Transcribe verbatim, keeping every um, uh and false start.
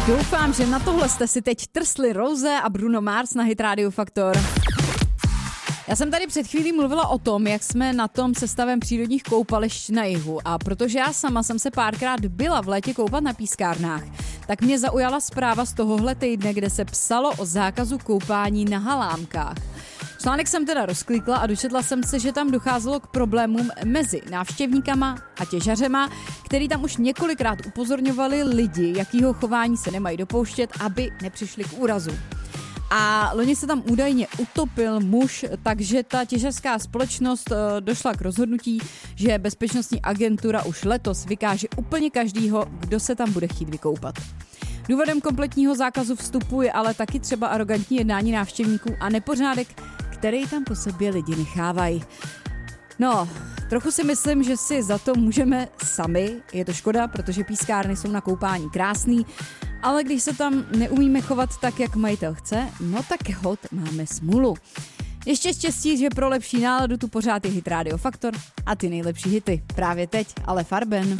Doufám, že na tohle jste si teď trsli Rose a Bruno Mars na Hit Radio Faktor. Já jsem tady před chvílí mluvila o tom, jak jsme na tom se stavem přírodních koupališť na jihu, a protože já sama jsem se párkrát byla v létě koupat na pískárnách, tak mě zaujala zpráva z tohohle týdne, kde se psalo o zákazu koupání na halámkách. Článek jsem teda rozklikla a dočetla jsem se, že tam docházelo k problémům mezi návštěvníkama a těžařema, který tam už několikrát upozorňovali lidi, jakýho chování se nemají dopouštět, aby nepřišli k úrazu. A loni se tam údajně utopil muž, takže ta těžařská společnost došla k rozhodnutí, že bezpečnostní agentura už letos vykáže úplně každýho, kdo se tam bude chtít vykoupat. Důvodem kompletního zákazu vstupu je ale taky třeba arrogantní jednání návštěvníků a nepořádek, který tam po sobě lidi nechávají. No, trochu si myslím, že si za to můžeme sami, je to škoda, protože pískárny jsou na koupání krásný, ale když se tam neumíme chovat tak, jak majitel chce, no tak hod máme smůlu. Ještě štěstí, že pro lepší náladu tu pořád je Hit Radio Faktor a ty nejlepší hity právě teď, ale Farben.